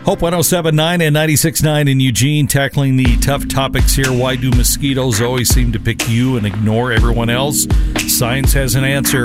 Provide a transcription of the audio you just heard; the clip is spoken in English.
Hope 107.9 and 96.9 in Eugene, tackling the tough topics here. Why do mosquitoes always seem to pick you and ignore everyone else? Science has an answer.